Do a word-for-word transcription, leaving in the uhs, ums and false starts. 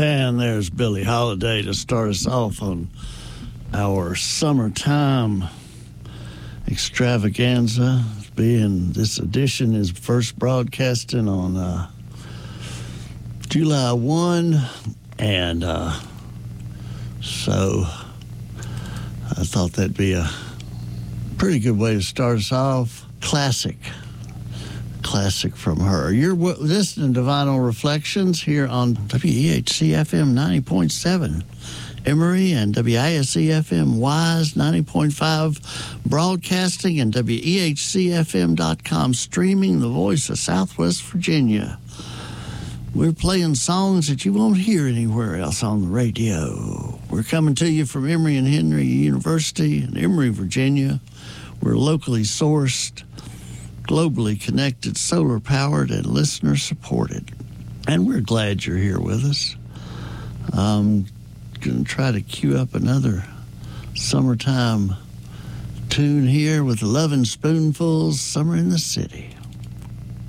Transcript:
And there's Billie Holiday to start us off on our summertime extravaganza. Being this edition is first broadcasting on uh, July first, and uh, so I thought that'd be a pretty good way to start us off. Classic. Classic from her. You're listening to Vinyl Reflections here on W E H C F M ninety point seven Emory and W I S C F M Wise ninety point five broadcasting and W E H C F M dot com streaming, the voice of Southwest Virginia. We're playing songs that you won't hear anywhere else on the radio. We're coming to you from Emory and Henry University in Emory, Virginia. We're locally sourced, globally connected, solar-powered, and listener-supported. And we're glad you're here with us. I'm going to try to cue up another summertime tune here with Lovin' Spoonfuls, Summer in the City.